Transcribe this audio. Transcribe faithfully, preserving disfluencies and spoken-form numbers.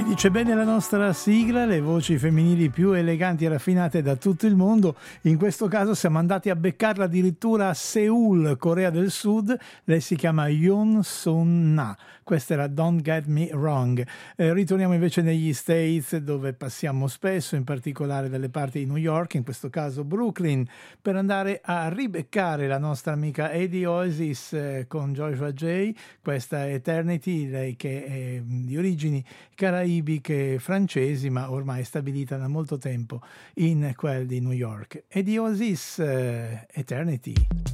Dice bene la nostra sigla, le voci femminili più eleganti e raffinate da tutto il mondo. In questo caso siamo andati a beccarla addirittura a Seoul, Corea del Sud. Lei si chiama Yoon Sun-na. Questa era Don't Get Me Wrong. Eh, ritorniamo invece negli States, dove passiamo spesso, in particolare dalle parti di New York, in questo caso Brooklyn, per andare a ribeccare la nostra amica Eddie Oasis eh, con Joshua J. Questa è Eternity, lei che è di origini caraibiche francesi, ma ormai stabilita da molto tempo in quel di New York. Eddie Oasis, uh, Eternity.